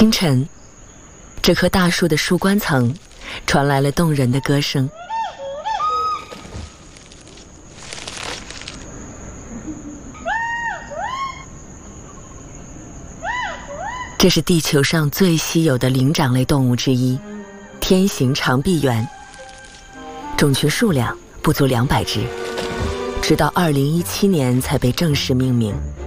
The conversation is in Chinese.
清晨，这棵大树的树冠层传来了动人的歌声。这是地球上最稀有的灵长类动物之一——天行长臂猿。种群数量不足200只，直到2017年才被正式命名。